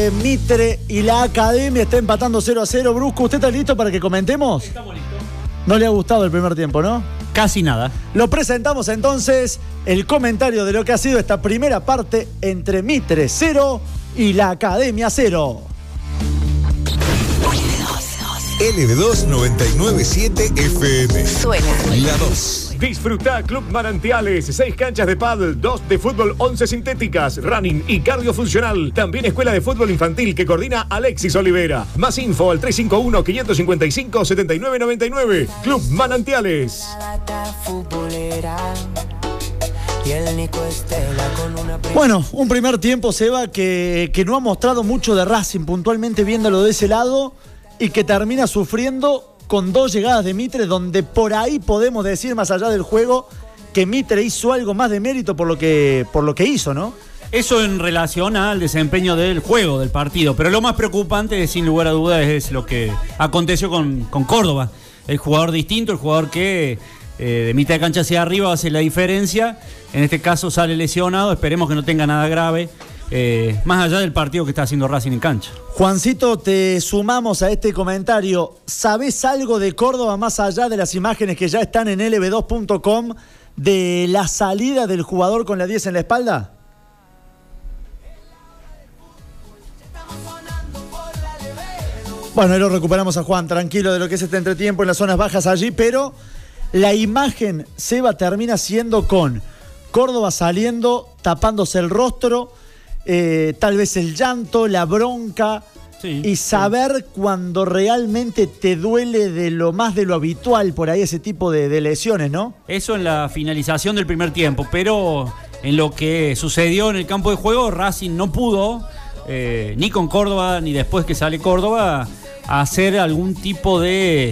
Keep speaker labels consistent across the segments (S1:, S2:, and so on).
S1: entre Mitre y la Academia. Está empatando 0-0. Brusco, ¿usted está listo para que comentemos?
S2: Estamos listos.
S1: No le ha gustado el primer tiempo, ¿no?
S2: Casi nada.
S1: Lo presentamos entonces, el comentario de lo que ha sido esta primera parte entre Mitre 0 y la Academia 0.
S3: LB2 997 FM.
S4: Suena.
S3: La 2.
S5: Disfruta Club Manantiales, 6 canchas de pádel, 2 de fútbol, 11 sintéticas, running y cardiofuncional. También escuela de fútbol infantil que coordina Alexis Olivera. Más info al 351-555-7999. Club Manantiales.
S1: Bueno, un primer tiempo, Seba, que no ha mostrado mucho de Racing, puntualmente viéndolo de ese lado, y que termina sufriendo con 2 llegadas de Mitre, donde por ahí podemos decir, más allá del juego, que Mitre hizo algo más de mérito por lo que hizo, ¿no?
S2: Eso en relación al desempeño del juego, del partido. Pero lo más preocupante, sin lugar a dudas, es lo que aconteció con Córdoba. El jugador distinto, el jugador que de mitad de cancha hacia arriba hace la diferencia. En este caso sale lesionado, esperemos que no tenga nada grave. Más allá del partido que está haciendo Racing en cancha.
S1: Juancito, te sumamos a este comentario. ¿Sabés algo de Córdoba más allá de las imágenes que ya están en lb2.com de la salida del jugador con la 10 en la espalda? Bueno, ahí lo recuperamos a Juan, tranquilo de lo que es este entretiempo en las zonas bajas allí, pero la imagen, Seba, termina siendo con Córdoba saliendo, tapándose el rostro, tal vez el llanto, la bronca, sí, y saber cuando realmente te duele de lo más de lo habitual por ahí ese tipo de lesiones, ¿no? Eso en la finalización del primer tiempo, pero en lo que sucedió en el campo de juego, Racing no pudo, ni con Córdoba, ni después que sale Córdoba, hacer algún tipo de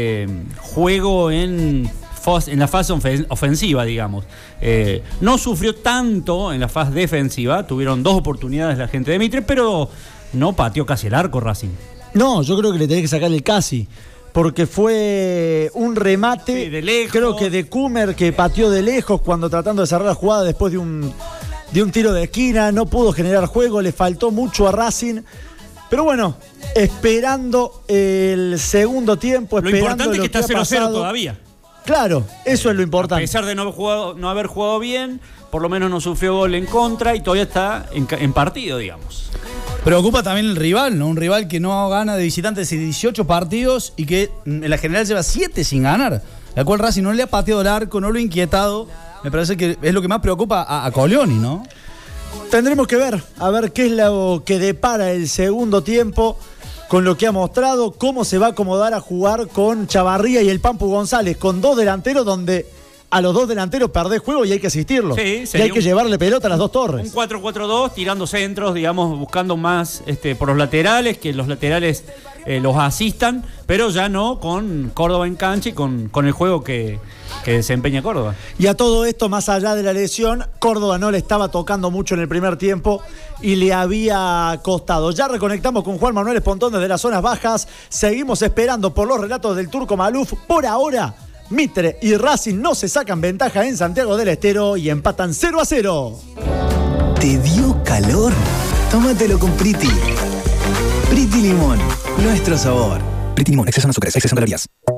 S1: juego en la fase ofensiva, digamos. No sufrió tanto en la fase defensiva, tuvieron 2 oportunidades la gente de Mitre, pero no pateó casi el arco Racing. No, yo creo que le tenés que sacar el casi, porque fue un remate, sí, de lejos. Creo que de Kumer, que pateó de lejos cuando tratando de cerrar la jugada después de un tiro de esquina, no pudo generar juego, le faltó mucho a Racing. Pero bueno, esperando el segundo tiempo,
S2: lo importante es que está 0-0 todavía.
S1: Claro, eso es lo importante.
S2: A pesar de no haber jugado bien, por lo menos no sufrió gol en contra y todavía está en partido, digamos.
S6: Preocupa también el rival, ¿no? Un rival que no gana de visitante hace 18 partidos y que en la general lleva 7 sin ganar. La cual Racing no le ha pateado el arco, no lo ha inquietado. Me parece que es lo que más preocupa a Colioni, ¿no?
S1: Tendremos que ver, a ver qué es lo que depara el segundo tiempo con lo que ha mostrado, cómo se va a acomodar a jugar con Chavarría y el Pampu González, con 2 delanteros donde a los 2 delanteros perdés juego y hay que asistirlo. Sí, y hay que llevarle pelota a las 2 torres.
S2: Un 4-4-2, tirando centros, digamos, buscando más por los laterales, que los laterales los asistan, pero ya no con Córdoba en cancha y con el juego que desempeña Córdoba.
S1: Y a todo esto, más allá de la lesión, Córdoba no le estaba tocando mucho en el primer tiempo y le había costado. Ya reconectamos con Juan Manuel Espontón desde las zonas bajas. Seguimos esperando por los relatos del Turco Maluf. Por ahora, Mitre y Racing no se sacan ventaja en Santiago del Estero y empatan 0-0.
S3: ¿Te dio calor? Tómatelo con Priti. Priti Limón, nuestro sabor. Priti Limón, exceso en azúcar, exceso en calorías.